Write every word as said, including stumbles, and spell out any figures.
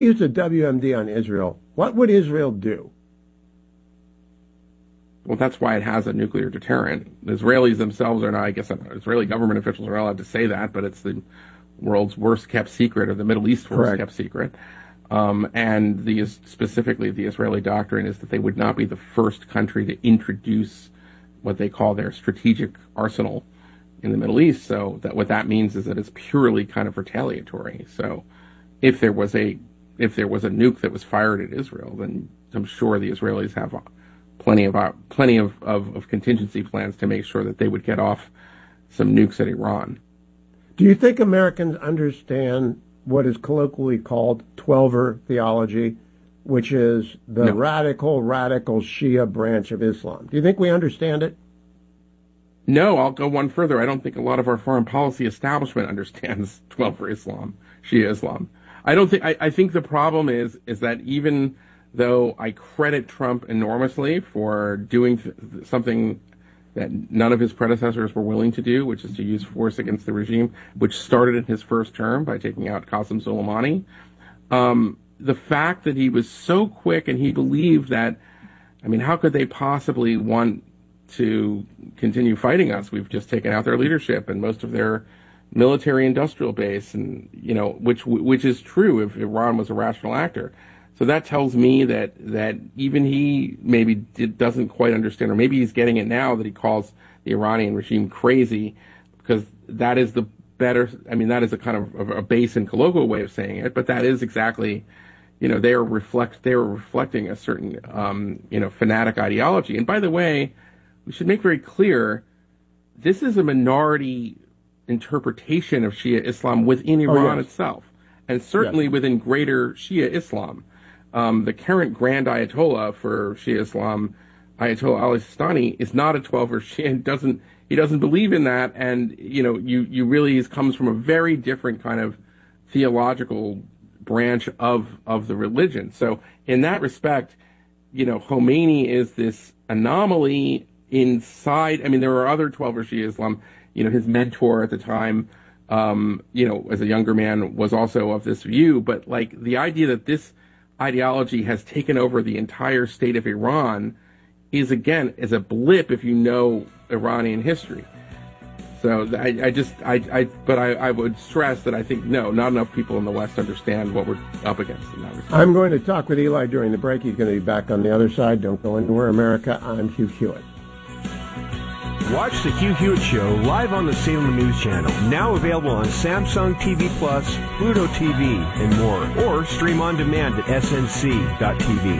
use the W M D on Israel, what would Israel do? Well, that's why it has a nuclear deterrent. The Israelis themselves are not, I guess, Israeli government officials are allowed to say that, but it's the world's worst kept secret, or the Middle East's worst Correct. kept secret. Um, and the specifically the Israeli doctrine is that they would not be the first country to introduce what they call their strategic arsenal in the Middle East. So that what that means is that it's purely kind of retaliatory. So if there was a if there was a nuke that was fired at Israel, then I'm sure the Israelis have plenty of plenty of, of, of contingency plans to make sure that they would get off some nukes at Iran. Do you think Americans understand what is colloquially called twelver theology, which is the No. radical, radical Shia branch of Islam? Do you think we understand it? No, I'll go one further. I don't think a lot of our foreign policy establishment understands twelver Islam, Shia Islam. I don't think. I, I think the problem is is that even though I credit Trump enormously for doing th- something that none of his predecessors were willing to do, which is to use force against the regime, which started in his first term by taking out Qasem Soleimani. Um, the fact that he was so quick and he believed that, I mean, how could they possibly want to continue fighting us? We've just taken out their leadership and most of their military industrial base, and, you know, which which is true if Iran was a rational actor. So that tells me that, that even he maybe did, doesn't quite understand, or maybe he's getting it now that he calls the Iranian regime crazy, because that is the better, I mean, that is a kind of a base and colloquial way of saying it, but that is exactly, you know, they are reflect, they are reflecting a certain, um, you know, fanatic ideology. And by the way, we should make very clear, this is a minority interpretation of Shia Islam within Iran oh, yes. itself, and certainly yes. within greater Shia Islam. Um, the current Grand Ayatollah for Shia Islam, Ayatollah Ali Sistani, is not a twelver Shia. Doesn't he doesn't believe in that, and you know, you you really is, comes from a very different kind of theological branch of of the religion. So in that respect, you know, Khomeini is this anomaly inside. I mean, there are other twelver Shia Islam. You know, his mentor at the time, um, you know, as a younger man, was also of this view. But like the idea that this ideology has taken over the entire state of Iran is, again, is a blip if you know Iranian history. So I, I just, I, I, but I, I would stress that I think, no, not enough people in the West understand what we're up against in that respect. I'm going to talk with Eli during the break. He's going to be back on the other side. Don't go anywhere, America. I'm Hugh Hewitt. Watch the Hugh Hewitt Show live on the Salem News Channel, now available on Samsung T V Plus, Pluto T V, and more, or stream on demand at S N C dot T V.